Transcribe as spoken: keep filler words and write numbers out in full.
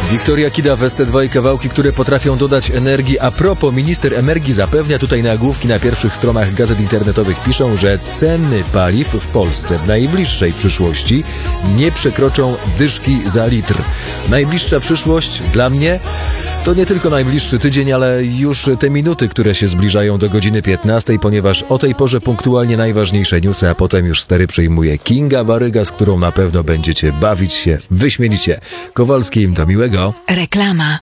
Wiktoria Kida w S T dwa i kawałki, które potrafią dodać energii. A propos, minister energii zapewnia, tutaj nagłówki na pierwszych stronach gazet internetowych piszą, że ceny paliw w Polsce w najbliższej przyszłości nie przekroczą dyszki za litr. Najbliższa przyszłość dla mnie to nie tylko najbliższy tydzień, ale już te minuty, które się zbliżają do godziny piętnastej, ponieważ o tej porze punktualnie najważniejsze newsy, a potem już stery przyjmuje Kinga Baryga, z którą na pewno będziecie bawić się wyśmienicie. Kowalskim, do miłego. Reklama.